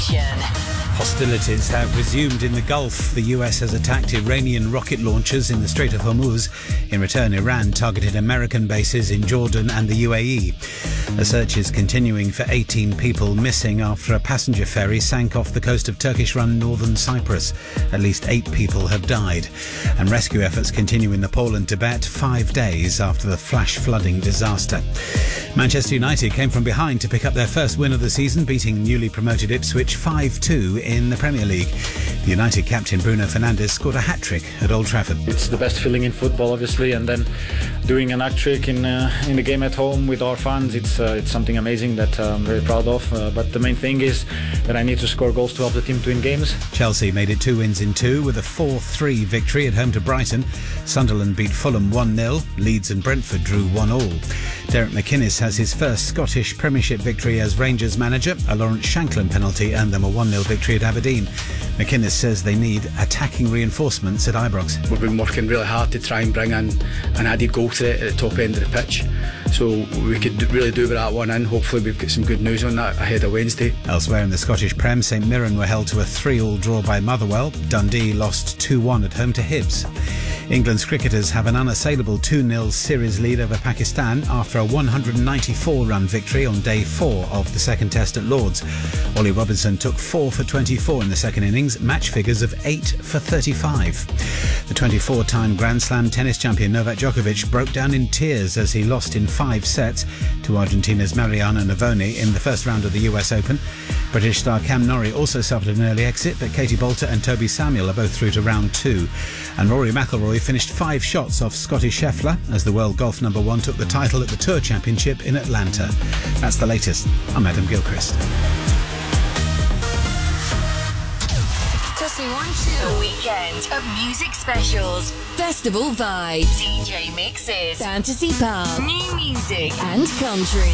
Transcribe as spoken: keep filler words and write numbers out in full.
Hostilities have resumed in the Gulf. The U S has attacked Iranian rocket launchers in the Strait of Hormuz. In return, Iran targeted American bases in Jordan and the U A E. A search is continuing for eighteen people missing after a passenger ferry sank off the coast of Turkish-run northern Cyprus. At least eight people have died. And rescue efforts continue in Nepal and Tibet five days after the flash flooding disaster. Manchester United came from behind to pick up their first win of the season, beating newly promoted Ipswich five two in the Premier League. The United captain Bruno Fernandes scored a hat-trick at Old Trafford. It's the best feeling in football, obviously, and then doing an hat-trick in uh, in the game at home with our fans, it's uh, it's something amazing that uh, I'm very proud of. Uh, but the main thing is that I need to score goals to help the team to win games. Chelsea made it two wins in two with a four three victory at home to Brighton. Sunderland beat Fulham one nil. Leeds and Brentford drew one all. Derek McInnes has his first Scottish Premiership victory as Rangers manager. A Lawrence Shankland penalty earned them a one nil victory at Aberdeen. McInnes says they need attacking reinforcements at Ibrox. We've been working really hard to try and bring in an added goal threat at the top end of the pitch, so we could really do with that one in. Hopefully we've got some good news on that ahead of Wednesday. Elsewhere in the Scottish Prem, St Mirren were held to a three all draw by Motherwell. Dundee lost two one at home to Hibs. England's cricketers have an unassailable two nil series lead over Pakistan after a one hundred ninety-four run victory on day four of the second test at Lords. Ollie Robinson took four for twenty-four in the second innings, match figures of eight for thirty-five. The twenty-four-time Grand Slam tennis champion Novak Djokovic broke down in tears as he lost in five sets to Argentina's Mariano Navoni in the first round of the U S Open. British star Cam Norrie also suffered an early exit, but Katie Bolter and Toby Samuel are both through to round two. And Rory McIlroy finished five shots off Scotty Scheffler as the world golf number one took the title at the Tour Championship in Atlanta. That's the latest. I'm Adam Gilchrist. Just want to. A weekend of music specials, festival vibes, D J mixes, fantasy pop, new music, and country.